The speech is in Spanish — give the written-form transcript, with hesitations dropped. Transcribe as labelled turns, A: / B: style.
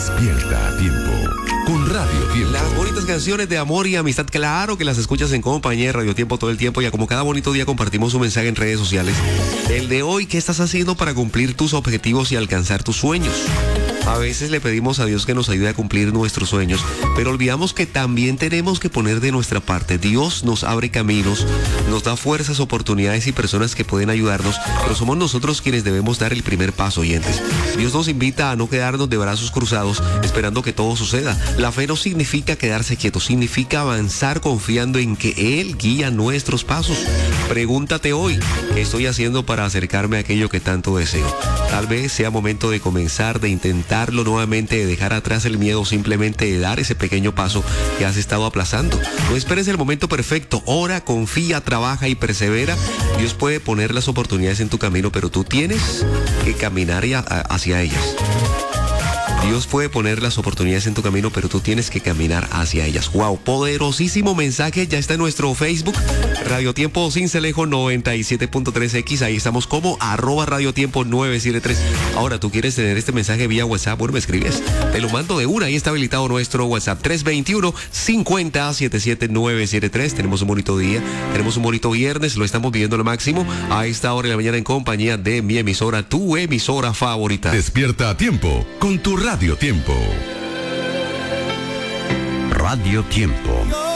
A: Despierta a tiempo con Radio Tiempo.
B: Las bonitas canciones de amor y amistad, claro que las escuchas en compañía de Radio Tiempo todo el tiempo. Ya como cada bonito día compartimos un mensaje en redes sociales. El de hoy, ¿qué estás haciendo para cumplir tus objetivos y alcanzar tus sueños? A veces le pedimos a Dios que nos ayude a cumplir nuestros sueños, pero olvidamos que también tenemos que poner de nuestra parte. Dios nos abre caminos, nos da fuerzas, oportunidades y personas que pueden ayudarnos, pero somos nosotros quienes debemos dar el primer paso, oyentes. Dios nos invita a no quedarnos de brazos cruzados esperando que todo suceda. La fe no significa quedarse quieto, significa avanzar confiando en que Él guía nuestros pasos. Pregúntate hoy, ¿qué estoy haciendo para acercarme a aquello que tanto deseo? Tal vez sea momento de comenzar, de intentarlo nuevamente, de dejar atrás el miedo, simplemente de dar ese pequeño paso que has estado aplazando. No esperes el momento perfecto, ora, confía, trabaja y persevera. Dios puede poner las oportunidades en tu camino, pero tú tienes que caminar hacia ellas. Dios puede poner las oportunidades en tu camino, pero tú tienes que caminar hacia ellas. Wow, poderosísimo mensaje. Ya está en nuestro Facebook, Radio Tiempo Sincelejo 97.3X. Ahí estamos como @Radio Tiempo 973. Ahora, ¿tú quieres tener este mensaje vía WhatsApp? Bueno, me escribes. Te lo mando de una. Ahí está habilitado nuestro WhatsApp 321-50-77973. Tenemos un bonito día. Tenemos un bonito viernes. Lo estamos viviendo al máximo a esta hora de la mañana en compañía de mi emisora, tu emisora favorita.
A: Despierta a tiempo con tu Radio Tiempo. Radio Tiempo.